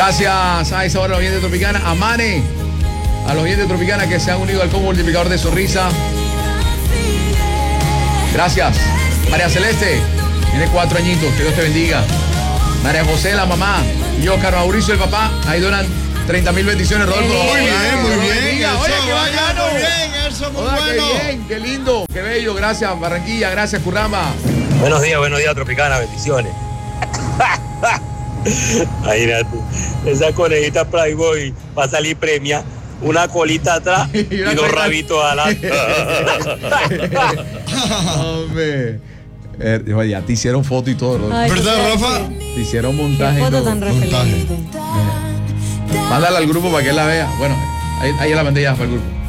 Gracias a esa hora a los oyentes de Tropicana. A Mane, a los oyentes de Tropicana que se han unido al combo multiplicador de sonrisa. Gracias. María Celeste, tiene 4 añitos, que Dios te bendiga. María José, la mamá. Y Oscar Mauricio, el papá. Ahí donan 30,000 bendiciones, Rodolfo. Muy bien. Oye, qué bacano. Muy bien, eso muy Hola, bueno. qué bien, qué lindo, qué bello. Gracias, Barranquilla. Gracias, Curramba. Buenos días, Tropicana, bendiciones. Imagínate, esa conejita Playboy va a salir premia, una colita atrás y dos rabitos adelante. Hombre. Ya te hicieron foto y todo, ¿no? Ay, ¿Verdad, qué Rafa? fuerte. Te hicieron montaje Qué y foto todo. tan referente. Mándala al grupo para que él la vea. Bueno, ahí la mandé ya para el grupo.